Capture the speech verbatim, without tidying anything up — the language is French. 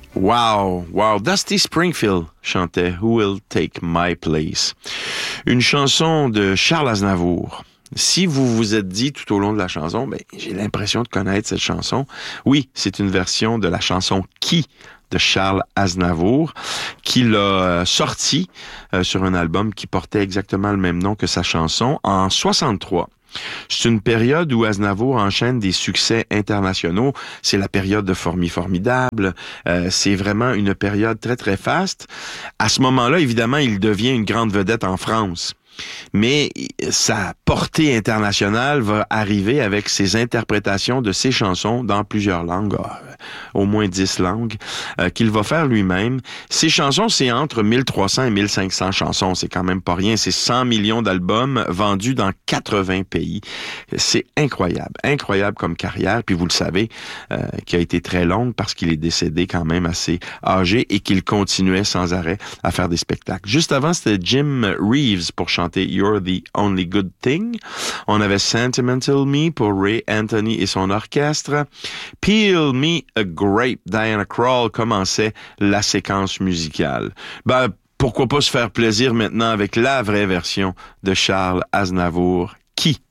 Wow, wow. Dusty Springfield chantait Who Will Take My Place. Une chanson de Charles Aznavour. Si vous vous êtes dit tout au long de la chanson, ben, j'ai l'impression de connaître cette chanson. Oui, c'est une version de la chanson Qui de Charles Aznavour, qu'il a sorti euh, sur un album qui portait exactement le même nom que sa chanson en soixante-trois. C'est une période où Aznavour enchaîne des succès internationaux. C'est la période de Formi Formidable. Euh, c'est vraiment une période très, très faste. À ce moment-là, évidemment, il devient une grande vedette en France. Mais sa portée internationale va arriver avec ses interprétations de ses chansons dans plusieurs langues, au moins dix langues, euh, qu'il va faire lui-même. Ses chansons, c'est entre mille trois cents et mille cinq cents chansons. C'est quand même pas rien. C'est cent millions d'albums vendus dans quatre-vingts pays. C'est incroyable. Incroyable comme carrière. Puis vous le savez, euh, qui a été très longue parce qu'il est décédé quand même assez âgé et qu'il continuait sans arrêt à faire des spectacles. Juste avant, c'était Jim Reeves pour chanter You're the Only Good Thing. On avait Sentimental Me pour Ray Anthony et son orchestre. Peel Me a Grape, Diana Krall commençait la séquence musicale. Ben, pourquoi pas se faire plaisir maintenant avec la vraie version de Charles Aznavour, Qui?